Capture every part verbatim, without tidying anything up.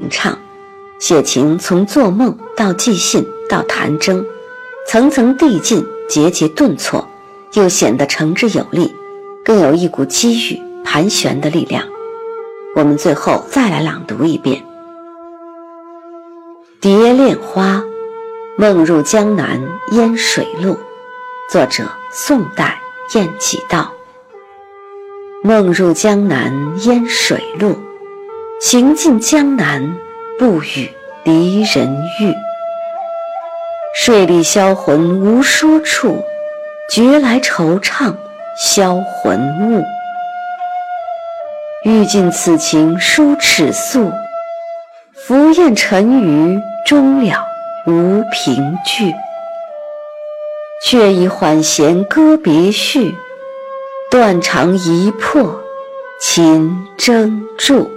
畅，写情从做梦到寄信到弹筝，层层递进，节节顿挫，又显得诚挚有力，更有一股机遇盘旋的力量。我们最后再来朗读一遍。蝶恋花，梦入江南烟水路，作者宋代晏几道。梦入江南烟水路，行尽江南不与离人遇。睡里销魂无说处，觉来惆怅销魂物。欲尽此情书尺素，浮雁沉鱼终了无凭据。却已缓弦歌别绪，断肠一破琴筝住。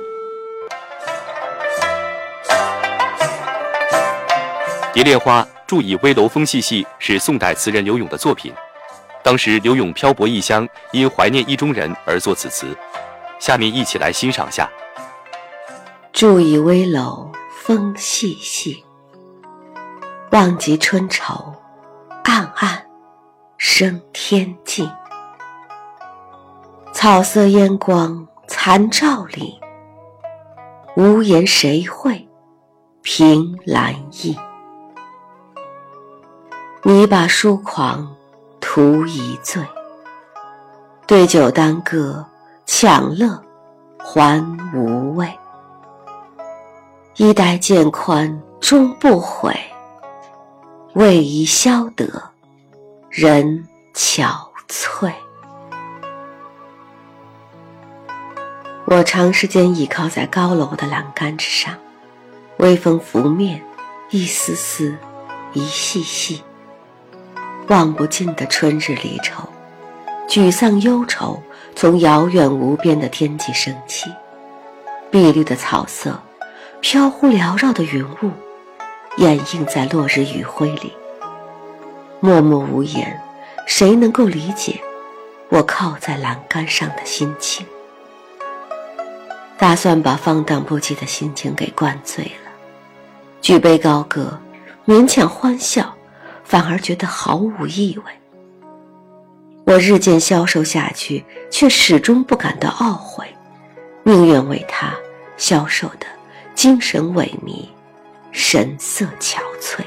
蝶恋花著以危楼风细细是宋代词人刘永的作品。当时刘永漂泊异乡，因怀念意中人而作此词。下面一起来欣赏下。 住以危楼风细细，望极春愁暗暗生天际。草色烟光残照里，无言谁会凭栏意。你把疏狂徒一醉，对酒当歌抢乐还无味。衣带渐宽终不悔，为伊消得人憔悴。我长时间倚靠在高楼的栏杆之上，微风拂面，一丝丝一细细，望不尽的春日离愁，沮丧忧愁从遥远无边的天际升起。碧绿的草色，飘忽缭绕的云雾，掩映在落日余晖里。默默无言，谁能够理解我靠在栏杆上的心情？打算把放荡不羁的心情给灌醉了，举杯高歌，勉强欢笑，反而觉得毫无意味。我日渐消瘦下去，却始终不感到懊悔，宁愿为他消瘦的精神萎靡，神色憔悴。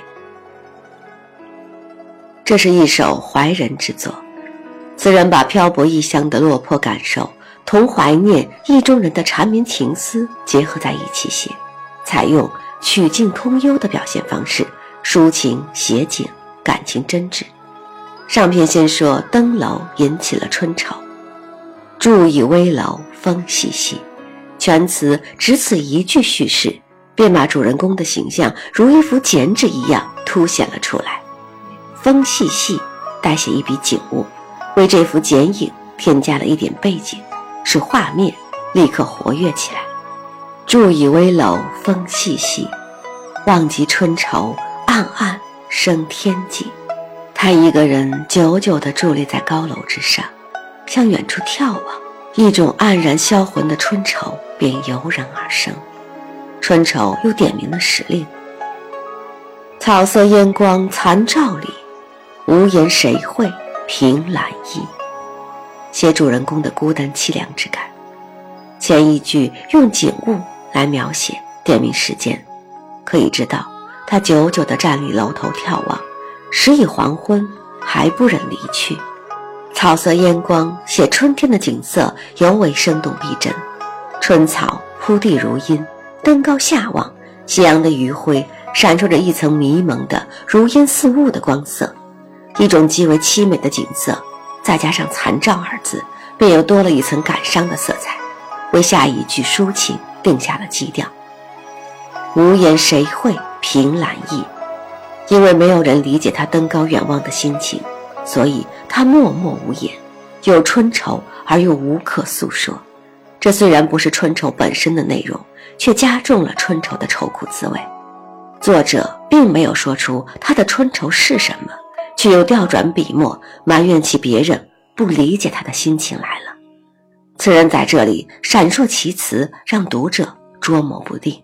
这是一首怀人之作，词人把漂泊异乡的落魄感受同怀念意中人的缠绵情思结合在一起写，采用曲径通幽的表现方式，抒情写景，感情真挚。上篇先说登楼引起了春愁，住以危楼风细细，全词只此一句叙事，便把主人公的形象如一幅剪纸一样凸显了出来。风细细代写一笔景物，为这幅剪影添加了一点背景，使画面立刻活跃起来。住以危楼风细细，望极春愁暗暗生天际。他一个人久久地伫立在高楼之上，向远处眺望，一种黯然销魂的春愁便油然而生。春愁又点明了时令：草色烟光残照里，无言谁会凭栏意。写主人公的孤单凄凉之感。前一句用景物来描写，点明时间，可以知道他久久地站立楼头眺望，时已黄昏，还不忍离去。草色烟光写春天的景色尤为生动逼真，春草铺地如茵，登高下望，夕阳的余晖闪烁着一层迷蒙的如烟似雾的光色，一种极为凄美的景色，再加上残照二字，便又多了一层感伤的色彩，为下一句抒情定下了基调。无言谁会凭栏意，因为没有人理解他登高远望的心情，所以他默默无言，有春愁而又无可诉说。这虽然不是春愁本身的内容，却加重了春愁的愁苦滋味。作者并没有说出他的春愁是什么，却又调转笔墨，埋怨起别人不理解他的心情来了。词人在这里闪烁其词，让读者捉摸不定。